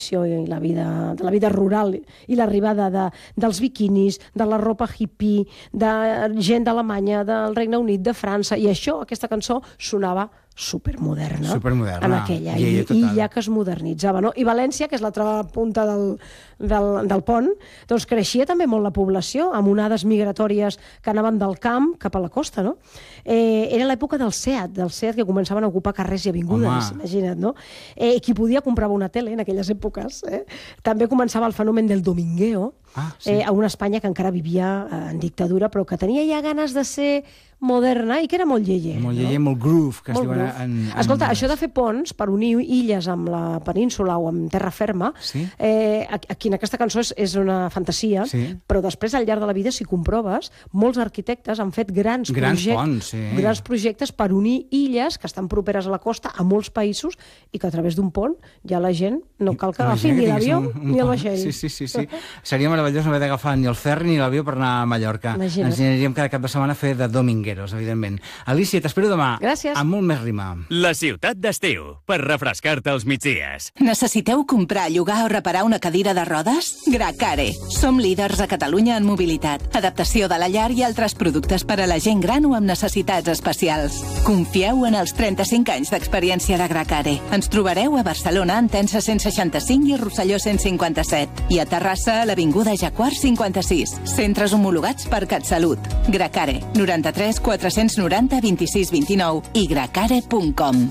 i de la vida rural i l'arribada dels biquinis, de la ropa hippie, de gent d'Alemanya, del Regne Unit, de França, i això, aquesta cançó, sonava supermoderna en aquella illa que es modernitzava, no? I València, que és l'altra punta del pont, doncs creixia també molt la població, amb onades migratòries que anaven del camp cap a la costa, no? Era l'època del SEAT que començaven a ocupar carrers i avingudes, imagina't, no? Qui podia comprava una tele en aquelles èpoques. També començava el fenomen del domingueo, a una Espanya que encara vivia en dictadura, però que tenia ja ganes de ser moderna i que era molt lleie. Molt lleie, molt groove, que es diuen en... Escolta, això de fer ponts per unir illes amb la península o amb terra ferma, aquí en aquesta cançó és una fantasia, però després, al llarg de la vida, si comproves, molts arquitectes han fet grans projectes per unir illes que estan properes a la costa a molts països i que a través d'un pont ja la gent no cal que agafi ni l'avió ni el vaixell. Sí. Seria meravellós no haver d'agafar ni el ferri ni l'avió per anar a Mallorca. Ens aniríem cada cap de setmana a fer de domingueros, evidentment. Alicia, t'espero demà. Gràcies. Amb molt més rima. La ciutat d'estiu, per refrescar-te els migdies. Necessiteu comprar, llogar o reparar una cadira de rodes? Gracare. Som líders a Catalunya en mobilitat, adaptació de la llar i altres productes per a la gent gran o amb necessitats especials. Confieu en els 35 anys d'experiència de Gracare. Ens trobareu a Barcelona, en Tensa 165 i Rosselló 157. I a Terrassa, a l'Avinguda Jaguar 56. Centres homologats per CatSalut. Gracare, 93 490 26 29 i gracare.com.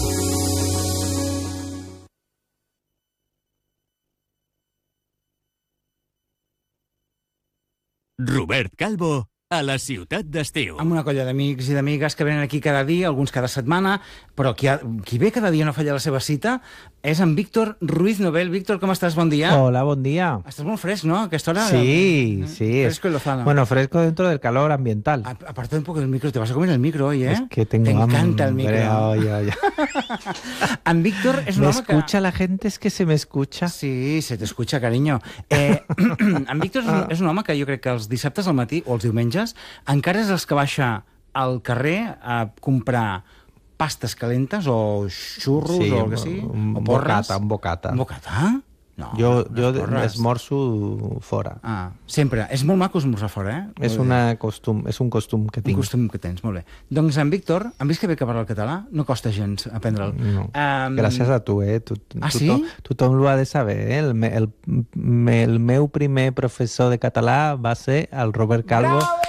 Robert Calvo a la ciutat d'estiu. Amb una colla d'amics i d'amigues que venen aquí cada dia, alguns cada setmana, però qui ve cada dia no falla la seva cita és en Víctor Ruiz Nobel. Víctor, com estàs? Bon dia. Hola, bon dia. Estás muy fresco, ¿no? A aquesta hora. Sí. Fresco y lozano. Bueno, fresco dentro del calor ambiental. Aparta un poco del micro. Te vas a comer el micro hoy, ¿eh? Es que tengo Te encanta el micro. En Víctor es un ¿Me home que... escucha la gente? ¿Es que se me escucha? Sí, se te escucha, cariño. En Víctor és un home que jo crec que els dissabtes al matí o els diumenges encara és els que baixa al carrer a comprar pastes calentes o xurros o el que sigui, o porres. Un bocata. Un bocata? No, jo esmorzo fora. Sempre. És molt maco esmorzar fora, eh? És un costum que tinc. Un costum que tens, molt bé. Doncs en Víctor, han vist que bé que parla el català? No costa gens aprendre'l. No. Gràcies a tu, eh? Sí? Tothom ho ha de saber, eh? El meu primer professor de català va ser el Robert Calvo. Bravo!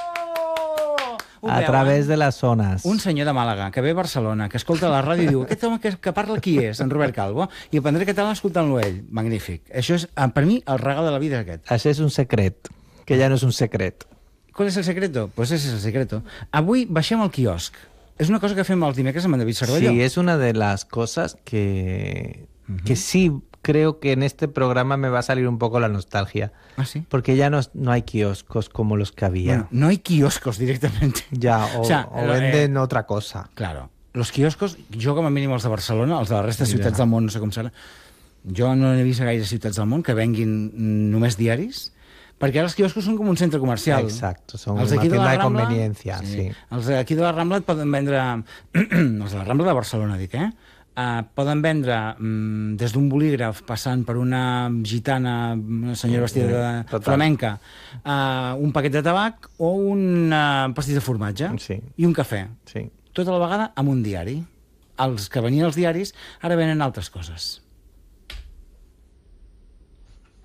A través de les zones. Un senyor de Màlaga, que ve a Barcelona, que escolta la ràdio i diu, aquest home que parla qui és? En Robert Calvo. I aprendré català escoltant-lo ell. Magnífic. Això és, per mi, el regal de la vida aquest. Això és un secret, que ja no és un secret. ¿Cuál es el secreto? Pues ese es el secreto. Avui baixem al quiosc. És una cosa que fem els dimecres amb en David Cervelló. Sí, es una de las cosas que sí creo que en este programa me va a salir un poco la nostalgia. ¿Ah, sí? Porque ya no hay kioscos como los que había. Bueno, no hay kioscos directamente. Ya, o venden otra cosa. Claro. Los kioscos, jo com a mínim els de Barcelona, els de la resta de ciutats del món, no sé com serà, jo no he vist a gaire ciutats del món que venguin només diaris, perquè ara els quioscos són com un centre comercial. Exacto, són una tienda de conveniència. Sí. Els d'aquí de la Rambla et poden vendre... els de la Rambla de Barcelona, dic, poden vendre des d'un bolígraf passant per una gitana, una senyora vestida de flamenca, un paquet de tabac o un pastís de formatge i un cafè. Sí. Tota la vegada amb un diari. Els que venien als diaris ara venen altres coses.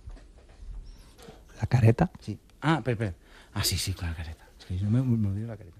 La careta? Sí. Espera. Sí, clar, la careta. És que no m'ho diu la careta.